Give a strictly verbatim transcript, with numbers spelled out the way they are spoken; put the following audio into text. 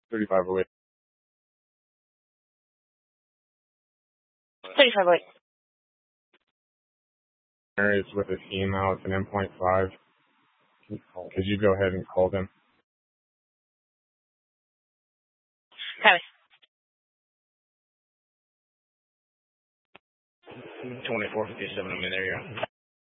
thirty-five oh eight. thirty-five oh eight. Is with his email. It's an M point five. Could you go ahead and call them? Copy. twenty-four fifty-seven, I'm in there, yeah.